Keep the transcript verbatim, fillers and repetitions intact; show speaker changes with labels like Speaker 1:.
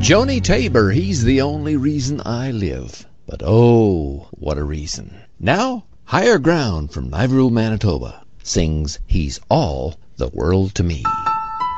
Speaker 1: Joni Tabor, he's the only reason I live. But oh, what a reason. Now, Higher Ground from Niveril, Manitoba sings He's All the World to Me.